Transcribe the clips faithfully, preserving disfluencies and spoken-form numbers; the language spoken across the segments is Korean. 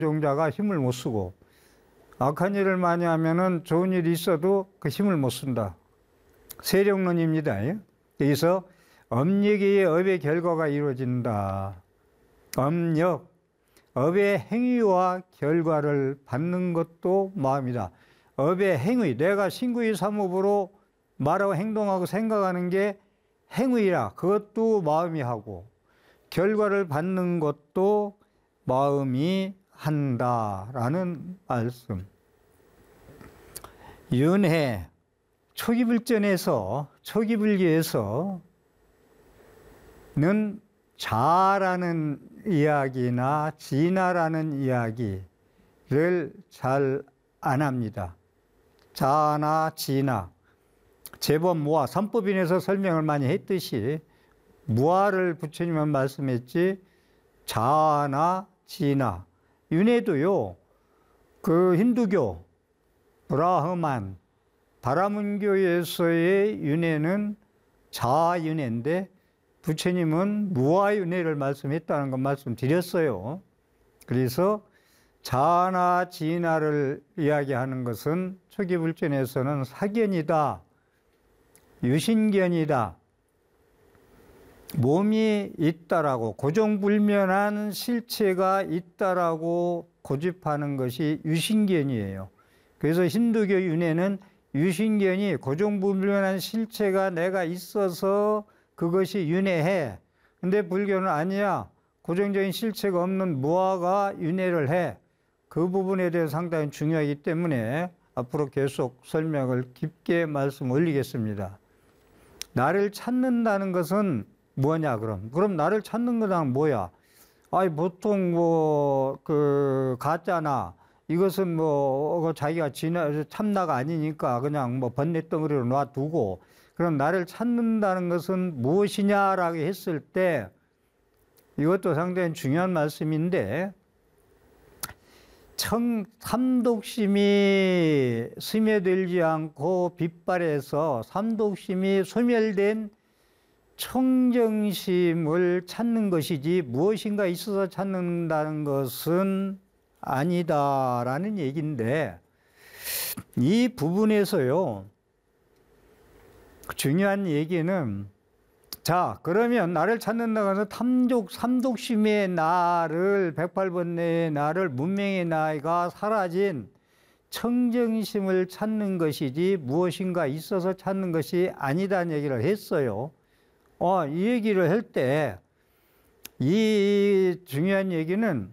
종자가 힘을 못 쓰고, 악한 일을 많이 하면은 좋은 일이 있어도 그 힘을 못 쓴다. 세력론입니다. 여기서 업력의 업의 결과가 이루어진다. 업력, 업의 행위와 결과를 받는 것도 마음이다. 업의 행위, 내가 신구의 삼업으로 말하고 행동하고 생각하는 게 행위라. 그것도 마음이 하고, 결과를 받는 것도 마음이 한다라는 말씀. 윤회, 초기불전에서, 초기불교에서는 자라는 이야기나 진화라는 이야기를 잘 안 합니다. 자나 진화. 제법 무아, 삼법인에서 설명을 많이 했듯이 무아를 부처님은 말씀했지, 자나 진화. 윤회도요, 그 힌두교, 브라흐만, 바라문교에서의 윤회는 자윤회인데 부처님은 무아윤회를 말씀했다는 건 말씀드렸어요. 그래서 자나 진화를 이야기하는 것은 초기불전에서는 사견이다, 유신견이다, 몸이 있다라고, 고정불면한 실체가 있다라고 고집하는 것이 유신견이에요. 그래서 힌두교 윤회는 유신견이 고정불면한 실체가 내가 있어서 그것이 윤회해. 근데 불교는 아니야. 고정적인 실체가 없는 무아가 윤회를 해. 그 부분에 대해서 상당히 중요하기 때문에 앞으로 계속 설명을 깊게 말씀 올리겠습니다. 나를 찾는다는 것은 뭐냐, 그럼? 그럼 나를 찾는 거는 뭐야? 아이, 보통 뭐, 그, 가짜나, 이것은 뭐, 자기가 진화, 참나가 아니니까 그냥 뭐 번뇌덩어리로 놔두고, 그럼 나를 찾는다는 것은 무엇이냐라고 했을 때, 이것도 상당히 중요한 말씀인데, 청, 삼독심이 스며들지 않고 빗발해서 삼독심이 소멸된 청정심을 찾는 것이지 무엇인가 있어서 찾는다는 것은 아니다라는 얘기인데, 이 부분에서요, 중요한 얘기는, 자, 그러면 나를 찾는다고 해서 탐독, 삼독심의 나를, 백팔번뇌의 나를, 문명의 나가 사라진 청정심을 찾는 것이지 무엇인가 있어서 찾는 것이 아니다는 얘기를 했어요. 어, 이 얘기를 할 때, 이 중요한 얘기는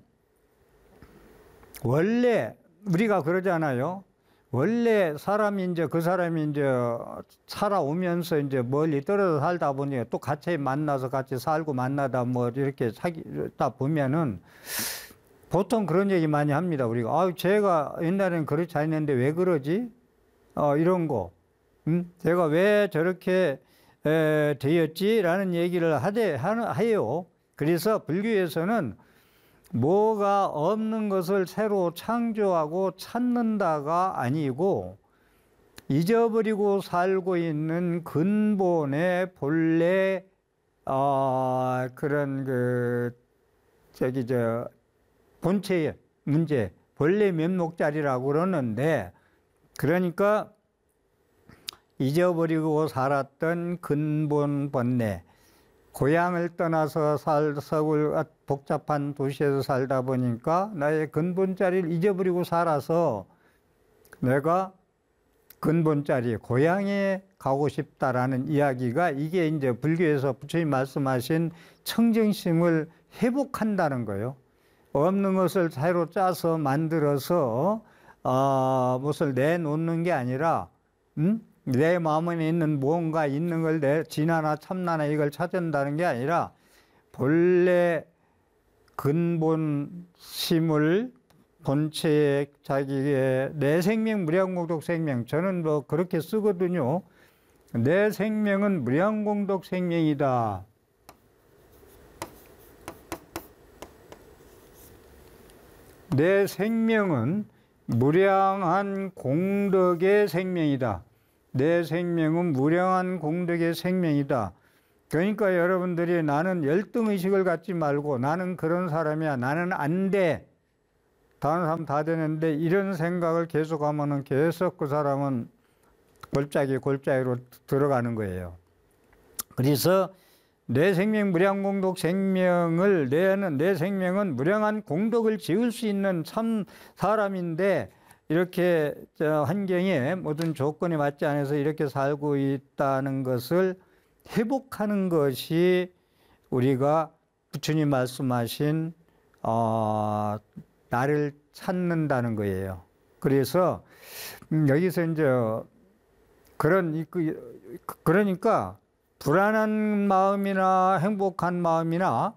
원래 우리가 그러잖아요. 원래 사람이 이제 그 사람이 이제 살아오면서 이제 멀리 떨어져 살다 보니 또 같이 만나서 같이 살고 만나다 뭐 이렇게 사귀다 보면은 보통 그런 얘기 많이 합니다. 우리가, 아, 제가 옛날에는 그렇지 않았는데 왜 그러지? 어, 이런 거. 음? 제가 왜 저렇게 에, 되었지라는 얘기를 하되, 하, 해요. 그래서 불교에서는 뭐가 없는 것을 새로 창조하고 찾는다가 아니고, 잊어버리고 살고 있는 근본의 본래, 어, 그런 그, 저기, 저, 본체의 문제, 본래 면목자리라고 그러는데, 그러니까 잊어버리고 살았던 근본 본래, 고향을 떠나서 살, 서울 복잡한 도시에서 살다 보니까 나의 근본 자리를 잊어버리고 살아서 내가 근본 자리, 고향에 가고 싶다라는 이야기가, 이게 이제 불교에서 부처님 말씀하신 청정심을 회복한다는 거예요. 없는 것을 새로 짜서 만들어서 어, 무엇을 내놓는 게 아니라, 음? 내 마음에 있는 무언가 있는 걸 내 진화나 참나나 이걸 찾는다는 게 아니라 본래 근본심을, 본체의 자기의 내 생명 무량공덕 생명, 저는 뭐 그렇게 쓰거든요. 내 생명은 무량공덕 생명이다. 내 생명은 무량한 공덕의 생명이다. 내 생명은 무량한 공덕의 생명이다. 그러니까 여러분들이 나는 열등의식을 갖지 말고 나는 그런 사람이야, 나는 안 돼, 다른 사람 다 되는데 이런 생각을 계속하면은 계속 그 사람은 골짜기 골짜기로 들어가는 거예요. 그래서 내 생명 무량공덕 생명을 내는 내 생명은 무량한 공덕을 지을 수 있는 참 사람인데 이렇게 저 환경에 모든 조건에 맞지 않아서 이렇게 살고 있다는 것을 회복하는 것이 우리가 부처님 말씀하신 어, 나를 찾는다는 거예요. 그래서 음, 여기서 이제 그런 그러니까 불안한 마음이나 행복한 마음이나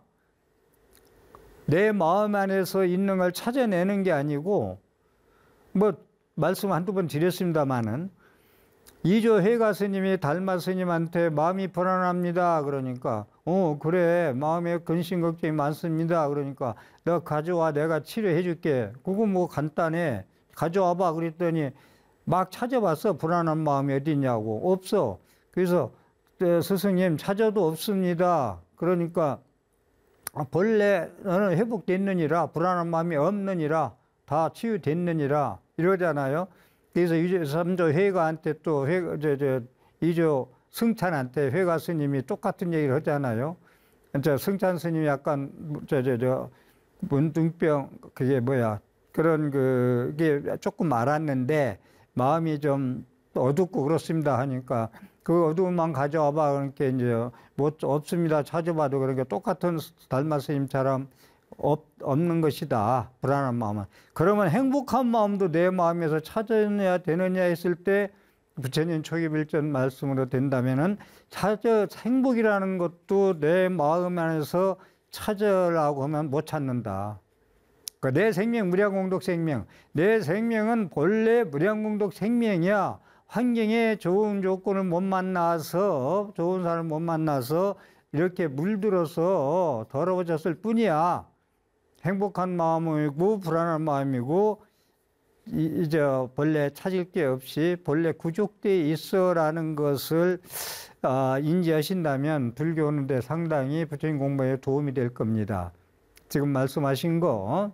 내 마음 안에서 있는 걸 찾아내는 게 아니고 뭐 말씀 한두 번 드렸습니다마는 이조 회가 스님이 달마 스님한테 마음이 불안합니다. 그러니까 어 그래 마음에 근심 걱정이 많습니다. 그러니까 너 가져와 내가 치료해 줄게. 그거 뭐 간단해. 가져와봐. 그랬더니 막 찾아봤어. 불안한 마음이 어디 있냐고. 없어. 그래서 스승님 찾아도 없습니다. 그러니까 본래 너는 회복됐느니라 불안한 마음이 없느니라 다 치유됐느니라 이러잖아요. 그래서 이조 삼조 회가한테 또 회, 저, 저, 이조 승찬한테 회가 스님이 똑같은 얘기를 하잖아요. 저 승찬 스님이 약간 저, 저, 저 문둥병 그게 뭐야 그런 그게 조금 알았는데 마음이 좀 어둡고 그렇습니다 하니까 그 어두움만 가져와봐. 그러니까 이제 뭐 없습니다. 찾아봐도 그러니까 똑같은 달마 스님처럼 없, 없는 것이다. 불안한 마음은. 그러면 행복한 마음도 내 마음에서 찾아내야 되느냐 했을 때 부처님 초기일전 말씀으로 된다면은 찾아 행복이라는 것도 내 마음 안에서 찾으라고 하면 못 찾는다. 그러니까 내 생명 무량공덕 생명. 내 생명은 본래 무량공덕 생명이야. 환경에 좋은 조건을 못 만나서 좋은 사람을 못 만나서 이렇게 물들어서 더러워졌을 뿐이야. 행복한 마음이고 불안한 마음이고 이제 본래 찾을 게 없이 본래 구족되어 있어라는 것을 인지하신다면 불교 오는데 상당히 부처님 공부에 도움이 될 겁니다. 지금 말씀하신 거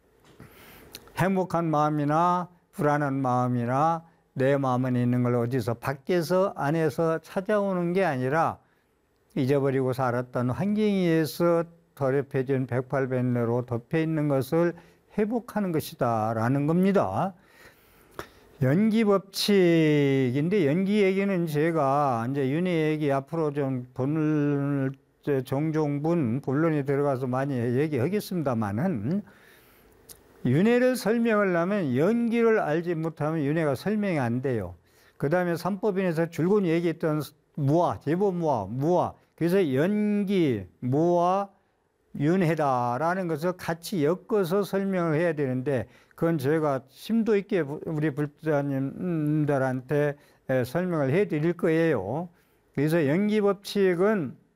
행복한 마음이나 불안한 마음이나 내 마음 안에 있는 걸 어디서 밖에서 안에서 찾아오는 게 아니라 잊어버리고 살았던 환경에 의해서 더럽혀진 백팔백내로 덮여 있는 것을 회복하는 것이다 라는 겁니다. 연기법칙인데 연기 얘기는 제가 이제 윤회 얘기 앞으로 좀 본을 정종분 본론에 들어가서 많이 얘기하겠습니다만은 윤회를 설명을 하면 연기를 알지 못하면 윤회가 설명이 안 돼요. 그 다음에 삼법인에서 줄곧 얘기했던 무아, 제보무아, 무아. 그래서 연기, 무아, 윤회다라는 것을 같이 엮어서 설명을 해야 되는데 그건 제가 심도 있게 우리 불자님들한테 설명을 해 드릴 거예요. 그래서 연기법칙은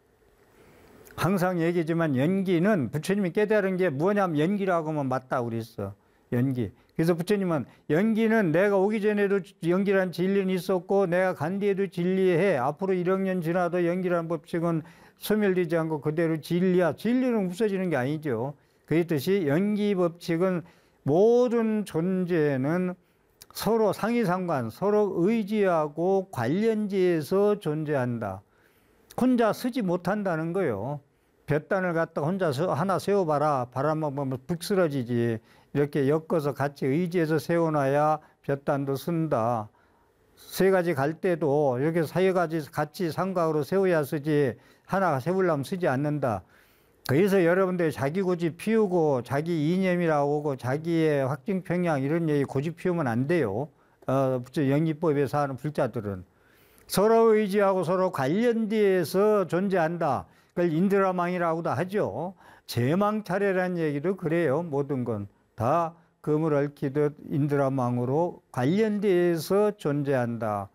항상 얘기지만 연기는 부처님이 깨달은 게 뭐냐면 연기라고 하면 맞다고 그랬어. 연기. 그래서 부처님은 연기는 내가 오기 전에도 연기란 진리는 있었고 내가 간 뒤에도 진리해. 앞으로 일억 년 지나도 연기라는 법칙은 소멸되지 않고 그대로 진리야. 진리는 없어지는 게 아니죠. 그랬듯이 연기 법칙은 모든 존재는 서로 상이상관, 서로 의지하고 관련지에서 존재한다. 혼자 서지 못한다는 거예요. 볕단을 갖다 혼자 하나 세워봐라. 바람만 보면 북 쓰러지지. 이렇게 엮어서 같이 의지해서 세워놔야 볕단도 쓴다. 세 가지 갈 때도 이렇게 세 가지 같이 삼각으로 세워야 쓰지 하나 세우려면 쓰지 않는다. 그래서 여러분들 자기 고집 피우고 자기 이념이라고 하고 자기의 확증평양 이런 얘기 고집 피우면 안 돼요. 어, 연기법에서 하는 불자들은. 서로 의지하고 서로 관련돼서 존재한다. 그걸 인드라망이라고도 하죠. 제망차례라는 얘기도 그래요. 모든 건 다 금을 얽히듯 인드라망으로 관련돼서 존재한다.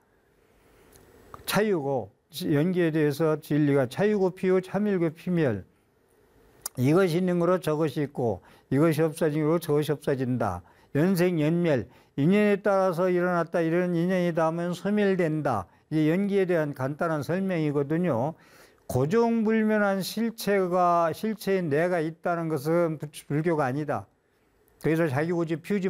차유고 연기에 대해서 진리가 차유고 피우 참일고 피멸. 이것이 있는 거로 저것이 있고 이것이 없어진 거로 저것이 없어진다. 연생연멸. 인연에 따라서 일어났다. 이런 인연이다 하면 소멸된다. 이 연기에 대한 간단한 설명이거든요. 고정불면한 실체가 실체인 내가 있다는 것은 불교가 아니다. 그래서 자기 고집 피우지